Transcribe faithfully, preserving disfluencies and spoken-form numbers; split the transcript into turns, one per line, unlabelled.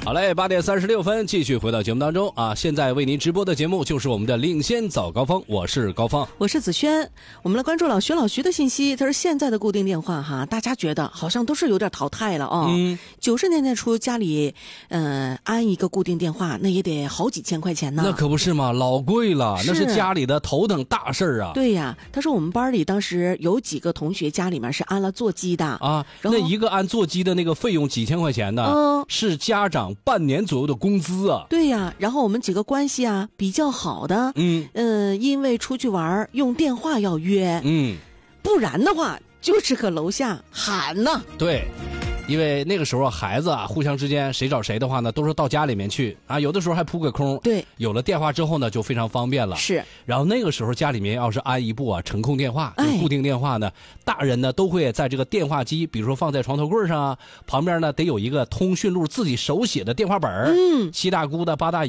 好嘞，八点三十六分，继续回到节目当中啊！现在为您直播的节目就是我们的领先早高峰，我是高峰，
我是子轩。我们来关注老徐老徐的信息，他说现在的固定电话哈，大家觉得好像都是有点淘汰了啊。嗯，九十年代初家里呃安一个固定电话，那也得好几千块钱呢。
那可不是嘛，老贵了，那是家里的头等大事儿啊。
对呀，他说我们班里当时有几个同学家里面是安了座机的
啊，那一个安座机的那个费用几千块钱呢，嗯，是家长半年左右的工资啊。
对呀，然后我们几个关系啊比较好的，嗯呃，因为出去玩用电话要约，嗯，不然的话就是搁楼下喊呢。
对。因为那个时候孩子啊，互相之间谁找谁的话呢，都是到家里面去啊，有的时候还扑个空。
对，
有了电话之后呢，就非常方便了。
是。
然后那个时候家里面要是安一部啊程控电话，就是固定电话呢，哎、大人呢都会在这个电话机，比如说放在床头柜上啊，旁边呢得有一个通讯录自己手写的电话本，嗯，七大姑的八大姨